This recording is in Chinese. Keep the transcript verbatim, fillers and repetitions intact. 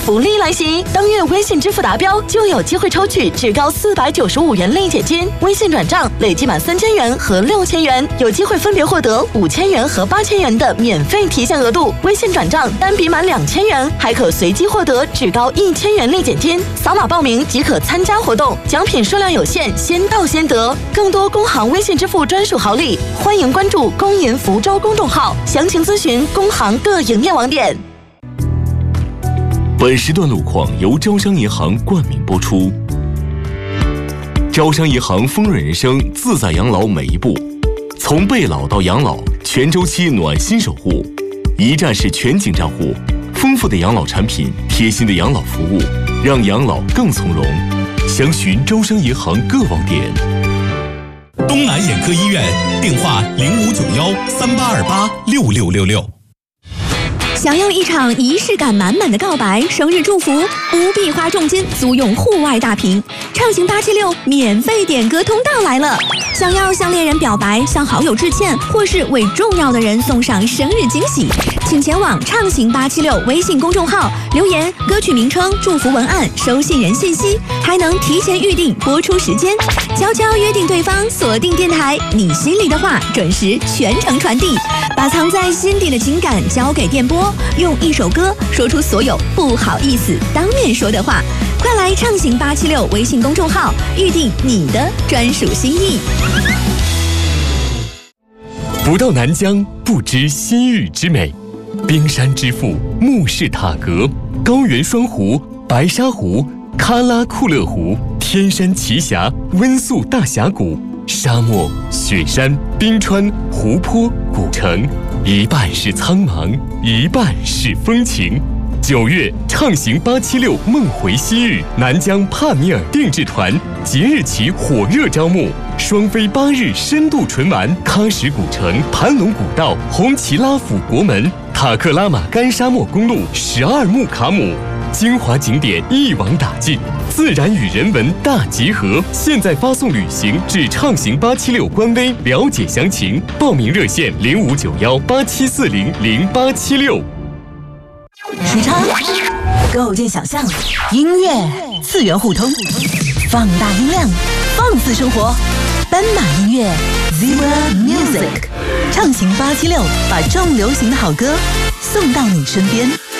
福利来袭！当月微信支付达标，就有机会抽取至高四百九十五元立减金，微信转账累计满三千元和六千元，有机会分别获得五千元和八千元的免费提现额度。微信转账单笔满两千元，还可随机获得至高一千元立减金。扫码报名即可参加活动，奖品数量有限，先到先得。更多工行微信支付专属好礼，欢迎关注工银福州公众号，详情咨询工行各营业网点。 本时段路况由招商银行冠名播出。招商银行丰润人生自在养老每一步，从备老到养老，全周期暖心守护，一站式全景账户，丰富的养老产品，贴心的养老服务，让养老更从容。详询招商银行各网点。 东南眼科医院电话零五九幺三八二八六六六六。 想要一场仪式感满满的告白、生日祝福，不必花重金租用户外大屏，畅行八七六免费点歌通道来了。想要向恋人表白、向好友致歉，或是为重要的人送上生日惊喜，请前往畅行八七六微信公众号留言歌曲名称、祝福文案、收信人信息，还能提前预定播出时间，悄悄约定对方锁定电台，你心里的话准时全程传递，把藏在心底的情感交给电波，用一首歌说出所有不好意思当面说的话。快来畅行八七六微信公众号预定你的专属心意。 不到南疆不知西域之美，冰山之父木氏塔格，高原双湖、白沙湖、喀拉库勒湖、天山奇峡、温宿大峡谷，沙漠、雪山、冰川、湖泊、古城，一半是苍茫，一半是风情。九月畅行八七六梦回西域，南疆帕米尔定制团即日起火热招募，双飞八日深度纯玩喀什古城、盘龙古道、红旗拉府国门、塔克拉玛干沙漠公路、十二木卡姆，精华景点一网打尽，自然与人文大结合。现在发送旅行至畅行八七六官微了解详情，报名热线零五九幺八七四零零八七六。 时差构建想象，音乐次元互通，放大音量，放肆生活。斑马音乐 Zebra Music 畅行八七六，把重流行的好歌送到你身边。